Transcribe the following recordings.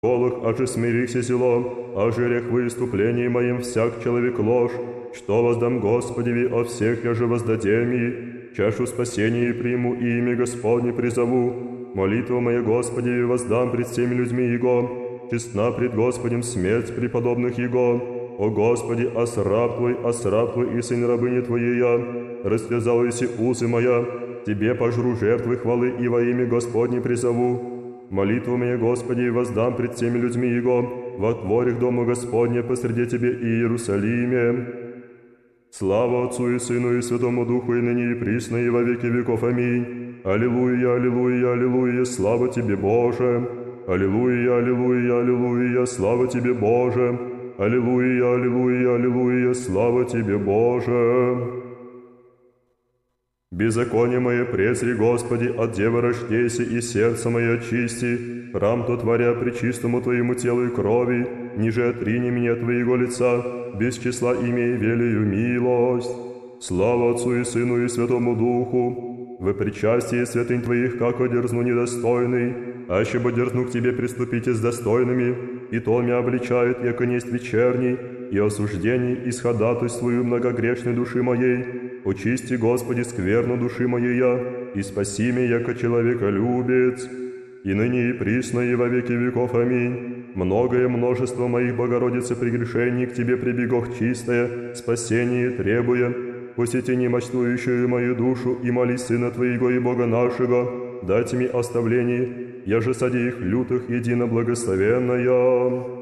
Колых, аже смирихся селом, аже рех выступлений моим всяк человек ложь, что воздам Господеви от всех, я же воздадем и чашу спасения приму и имя Господне призову. Молитву моя Господеви воздам пред всеми людьми Его, честна пред Господем смерть преподобных Его. О Господи, осраб Твой и сын рабыни Твоей я, растерзал еси узы моя, Тебе пожру жертвы хвалы и во имя Господне призову. Молитву моя Господи воздам пред всеми людьми Его, во творях дома Господня посреди Тебе и Иерусалиме. Слава Отцу и Сыну и Святому Духу, и ныне и присно, и во веки веков. Аминь. Аллилуйя, аллилуйя, аллилуйя, слава Тебе, Боже. Аллилуйя, аллилуйя, аллилуйя, слава Тебе, Боже. Аллилуйя, аллилуйя, аллилуйя, слава Тебе, Боже. Беззаконие мое презри, Господи, от девы рождейся, и сердце мое очисти, храм то творя пречистому Твоему телу и крови, ниже отрини меня Твоего лица, без числа имей велию милость. Слава Отцу и Сыну и Святому Духу, во причастие святынь Твоих, как одерзну недостойный, аще бы дерзну к Тебе приступите с достойными, и то меня обличает, яко несть вечерний, и осуждений исходатайствую многогрешной души моей. Очисти, Господи, скверну души моей я, и спаси меня, яко человеколюбец. И ныне и присно, и во веки веков. Аминь. Многое множество моих, Богородицы, прегрешений к Тебе прибегох чистое, спасение требуя. Посети немощтующую мою душу, и моли Сына Твоего и Бога нашего, дайте мне оставление, я же сади их лютых едино благословенная.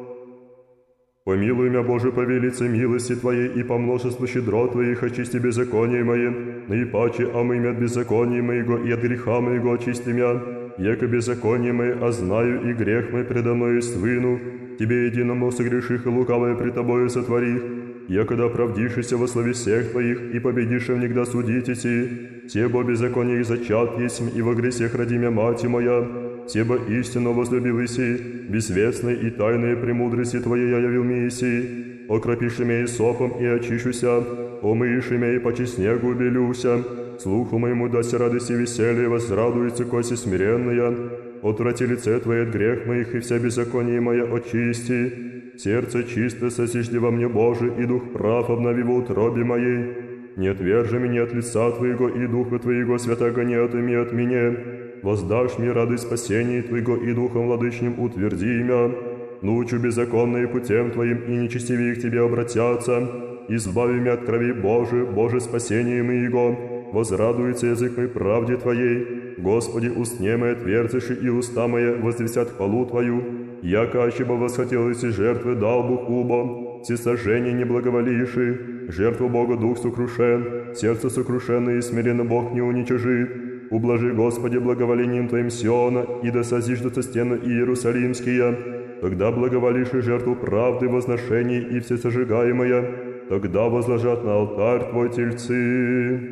Помилуй меня, Боже, по велице милости Твоей и по множеству щедрот Твоих очисти беззаконие мое, наипаче омый меня от беззакония моего и от греха моего очисти меня, яко беззаконие мое ознаю и грех мой предо мною свыну, Тебе единому согреших и лукавое пред Тобою сотворих, якогда оправдишься во славе всех Твоих и победишь внегда судитеси, себо беззаконие зачат есть и во гресех роди меня мать моя, себо истинно возлюбил Иси, бессвестной и тайные премудрости Твоей я явил мне Иси, окропишь меня сопом и очищуся, омыешь меня и по снегу убелюся, слуху моему даси радость и веселье, возрадуется коси смиренная, отврати лице Твое от грех моих и вся беззаконие моя очисти, сердце чисто сосижди во мне, Боже, и дух прав обнови в утробе моей, не отвержи меня от лица Твоего и духа Твоего святого не отыми от меня, воздашь мне радость спасения Твоего и духом владычным утверди меня, научу беззаконные путем Твоим и нечестивее к Тебе обратятся, избави меня от крови Божий, Боже, спасение моего, возрадуется язык мой правде Твоей, Господи, устне мои отверзиши и уста мои возвестят хвалу Твою, яко аще бы восхотелось и жертвы дал бы хубо, всесожжение не благоволивши, жертву Бога дух сокрушен, сердце сокрушенное и смиренно Бог не уничижит. Ублажи, Господи, благоволением Твоим Сиона, и да созиждутся стены Иерусалимские, тогда благоволишь и жертву правды, возношений и всесожигаемое, тогда возложат на алтарь Твой тельцы.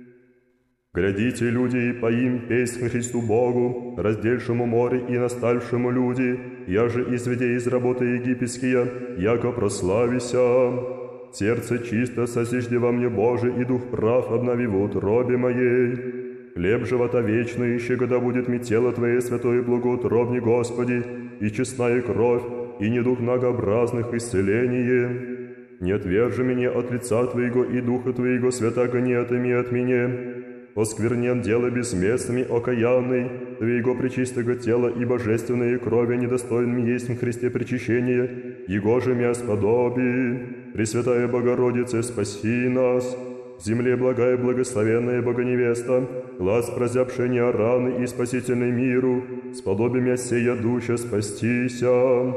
Глядите, люди, и поим песнь Христу Богу, раздельшему море и наставшему люди, я же изведи из работы египетские, яко прославися. Сердце чисто созижди во мне, Боже, и дух прав обнови в утробе моей. Хлеб живота вечный, еще когда будет ми тело Твое святое и благоутробне, Господи, и честная кровь, и не дух многообразных исцеление. Не отвержи меня от лица Твоего и духа Твоего святаго не отыми от меня. Осквернен дело безместными окаянный, Твоего пречистого тела и божественной крови недостойным есть в Христе причащения, Его же мя сподоби. Пресвятая Богородице, спаси нас. В земле благая благословенная Богоневеста, глаз прозябшения раны и спасительный миру, сподоби мя сея душа спастися.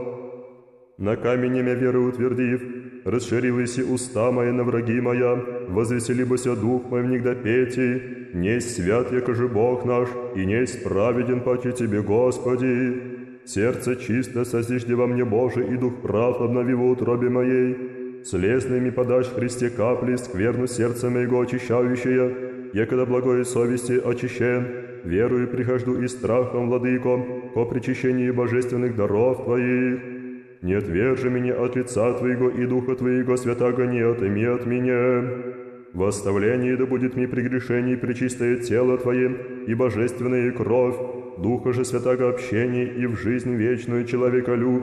На камень мя веры утвердив, расширились уста мои на враги моя, возвеселибося дух мой внегда пети, несть свят, яко же Бог наш, и несть праведен паче Тебе, Господи. Сердце чисто созижди во мне, Боже, и дух прав обнови в утробе моей. Слезными подашь Христе капли, скверну сердце моего очищающее, якогда благой совести очищен, верую прихожду и страхом, Владыко, ко причащению божественных даров Твоих. Не отвержи меня от лица Твоего и духа Твоего святаго не отыми от меня. В оставлении да будет ми прегрешений пречистое тело Твое и божественная кровь, Духа же Святаго общения и в жизнь вечную человеколюбие,